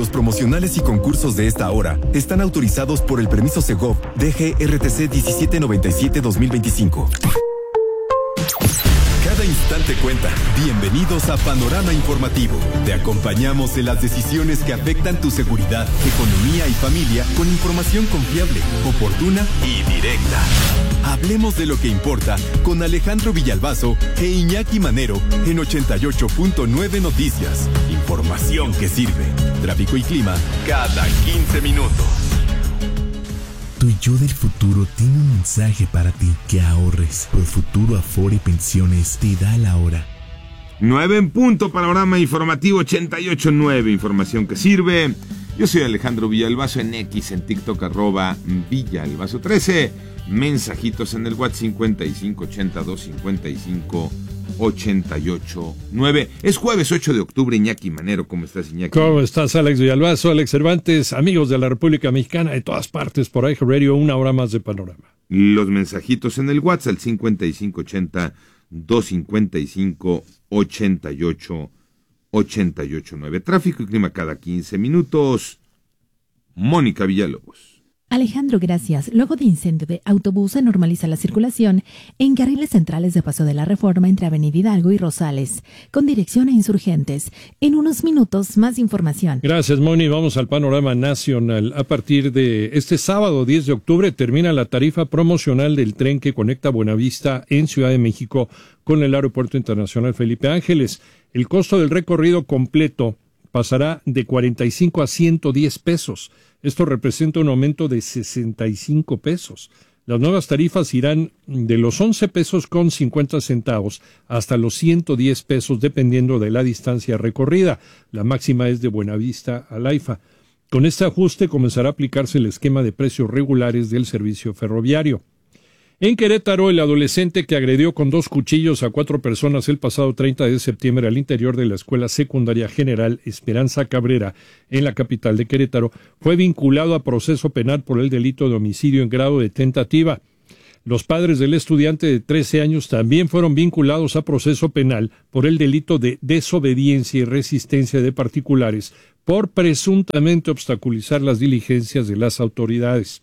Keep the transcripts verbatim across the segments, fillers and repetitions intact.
promocionales y concursos de esta hora están autorizados por el permiso Segov D G R T C diecisiete noventa y siete dos mil veinticinco. Cada instante cuenta. Bienvenidos a Panorama Informativo. Te acompañamos en las decisiones que afectan tu seguridad, economía y familia con información confiable, oportuna y directa. Hablemos de lo que importa con Alejandro Villalbazo e Iñaki Manero en ochenta y ocho punto nueve Noticias. Información que sirve. Tráfico y clima cada quince minutos. Tu yo del futuro tiene un mensaje para ti: que ahorres. Profuturo Afore Pensiones te da la hora. nueve en punto, Panorama Informativo ochenta y ocho punto nueve, información que sirve. Yo soy Alejandro Villalbazo en X, en TikTok, arroba Villalbazo trece. Mensajitos en el WhatsApp cincuenta y cinco ochenta y dos cincuenta y cinco ochenta y ocho nueve. Es jueves ocho de octubre, Iñaki Manero. ¿Cómo estás, Iñaki? ¿Cómo estás, Alex Villalbazo, Alex Cervantes, amigos de la República Mexicana, de todas partes, por ahí, Radio, una hora más de Panorama? Los mensajitos en el WhatsApp, cincuenta y cinco ochenta y dos cincuenta y cinco ochenta y ocho ochenta y ocho nueve. Tráfico y clima cada quince minutos. Mónica Villalobos. Alejandro, gracias. Luego de incendio de autobús se normaliza la circulación en carriles centrales de Paso de la Reforma entre Avenida Hidalgo y Rosales, con dirección a Insurgentes. En unos minutos, más información. Gracias, Moni. Vamos al panorama nacional. A partir de este sábado, diez de octubre, termina la tarifa promocional del tren que conecta Buenavista en Ciudad de México con el Aeropuerto Internacional Felipe Ángeles. El costo del recorrido completo pasará de cuarenta y cinco a ciento diez pesos. Esto representa un aumento de sesenta y cinco pesos. Las nuevas tarifas irán de los once pesos con cincuenta centavos hasta los ciento diez pesos, dependiendo de la distancia recorrida. La máxima es de Buenavista a Laifa. Con este ajuste comenzará a aplicarse el esquema de precios regulares del servicio ferroviario. En Querétaro, el adolescente que agredió con dos cuchillos a cuatro personas el pasado treinta de septiembre al interior de la Escuela Secundaria General Esperanza Cabrera, en la capital de Querétaro, fue vinculado a proceso penal por el delito de homicidio en grado de tentativa. Los padres del estudiante de trece años también fueron vinculados a proceso penal por el delito de desobediencia y resistencia de particulares por presuntamente obstaculizar las diligencias de las autoridades.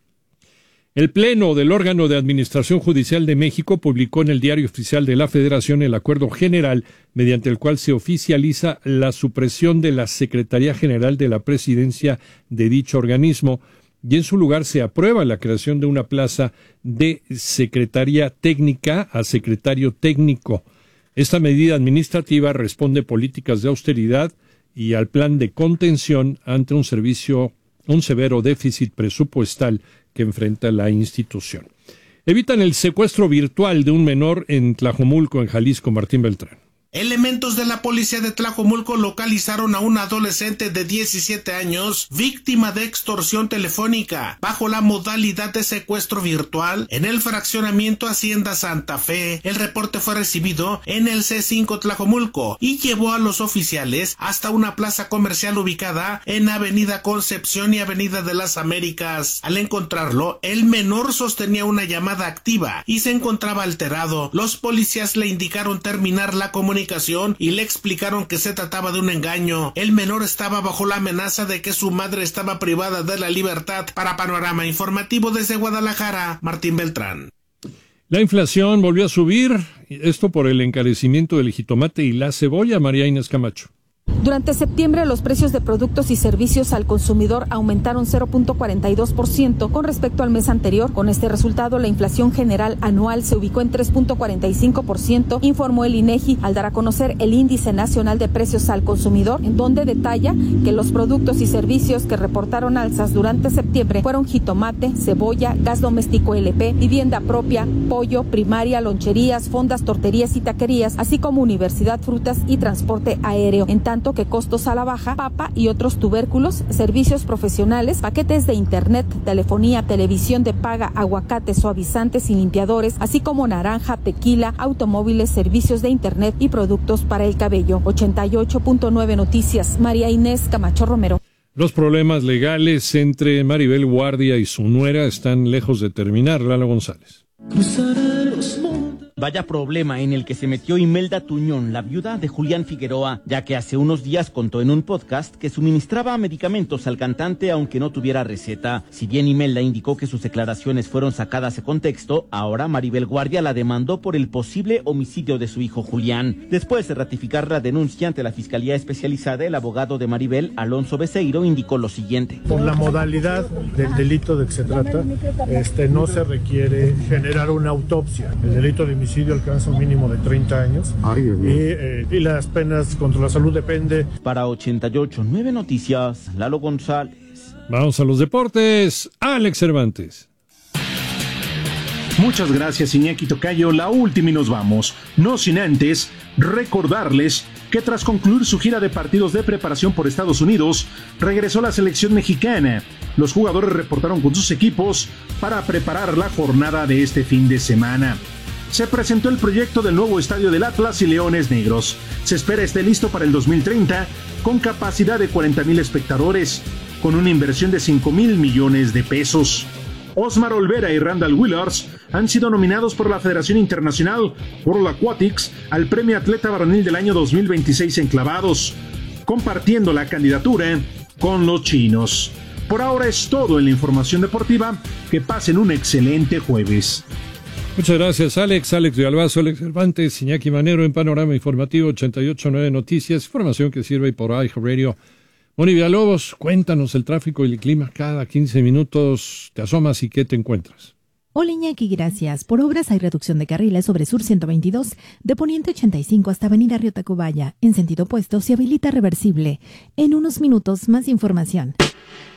El Pleno del órgano de Administración Judicial de México publicó en el Diario Oficial de la Federación el acuerdo general mediante el cual se oficializa la supresión de la Secretaría General de la Presidencia de dicho organismo y en su lugar se aprueba la creación de una plaza de Secretaría Técnica a Secretario Técnico. Esta medida administrativa responde políticas de austeridad y al plan de contención ante un servicio, un severo déficit presupuestal que enfrenta la institución. Evitan el secuestro virtual de un menor en Tlajomulco, en Jalisco. Martín Beltrán. Elementos de la policía de Tlajomulco localizaron a un adolescente de diecisiete años víctima de extorsión telefónica bajo la modalidad de secuestro virtual en el fraccionamiento Hacienda Santa Fe. El reporte fue recibido en el C cinco Tlajomulco y llevó a los oficiales hasta una plaza comercial ubicada en Avenida Concepción y Avenida de las Américas. Al encontrarlo, el menor sostenía una llamada activa y se encontraba alterado. Los policías le indicaron terminar la comunicación y le explicaron que se trataba de un engaño. El menor estaba bajo la amenaza de que su madre estaba privada de la libertad. Para Panorama Informativo desde Guadalajara, Martín Beltrán. La inflación volvió a subir, esto por el encarecimiento del jitomate y la cebolla. María Inés Camacho. Durante septiembre, los precios de productos y servicios al consumidor aumentaron cero punto cuarenta y dos por ciento con respecto al mes anterior. Con este resultado, la inflación general anual se ubicó en tres punto cuarenta y cinco por ciento, informó el INEGI al dar a conocer el Índice Nacional de Precios al Consumidor, en donde detalla que los productos y servicios que reportaron alzas durante septiembre fueron jitomate, cebolla, gas doméstico L P, vivienda propia, pollo, primaria, loncherías, fondas, torterías y taquerías, así como universidad, frutas y transporte aéreo. En tanto que costos a la baja, papa y otros tubérculos, servicios profesionales, paquetes de internet, telefonía, televisión de paga, aguacates, suavizantes y limpiadores, así como naranja, tequila, automóviles, servicios de internet y productos para el cabello. ochenta y ocho punto nueve Noticias, María Inés Camacho Romero. Los problemas legales entre Maribel Guardia y su nuera están lejos de terminar. Lalo González. Vaya problema en el que se metió Imelda Tuñón, la viuda de Julián Figueroa, ya que hace unos días contó en un podcast que suministraba medicamentos al cantante aunque no tuviera receta. Si bien Imelda indicó que sus declaraciones fueron sacadas de contexto, ahora Maribel Guardia la demandó por el posible homicidio de su hijo Julián. Después de ratificar la denuncia ante la Fiscalía Especializada, el abogado de Maribel, Alonso Beceiro, indicó lo siguiente. Por la modalidad del delito de que se trata, este, no se requiere generar una autopsia. El delito de homicidio alcanza un mínimo de treinta años. Ay, y, eh, y las penas contra la salud depende. Para ochenta y ocho punto nueve Noticias, Lalo González. Vamos a los deportes. Alex Cervantes. Muchas gracias, Iñaki Tocayo. La última y nos vamos. No sin antes recordarles que tras concluir su gira de partidos de preparación por Estados Unidos, regresó la selección mexicana. Los jugadores reportaron con sus equipos para preparar la jornada de este fin de semana. Se presentó el proyecto del nuevo estadio del Atlas y Leones Negros. Se espera esté listo para el dos mil treinta, con capacidad de cuarenta mil espectadores, con una inversión de cinco mil millones de pesos. Osmar Olvera y Randall Willers han sido nominados por la Federación Internacional World Aquatics al Premio Atleta Varonil del año dos mil veintiséis en clavados, compartiendo la candidatura con los chinos. Por ahora es todo en la información deportiva. Que pasen un excelente jueves. Muchas gracias, Alex. Alex Villalbazo, Alex Cervantes, Iñaki Manero en Panorama Informativo ochenta y ocho punto nueve Noticias, información que sirve por iHeartRadio. Moni Villalobos, cuéntanos el tráfico y el clima cada quince minutos. Te asomas y ¿qué te encuentras? Hola Iñaki, gracias. Por obras hay reducción de carriles sobre Sur ciento veintidós, de Poniente ochenta y cinco hasta Avenida Río Tacubaya. En sentido opuesto se habilita reversible. En unos minutos más información.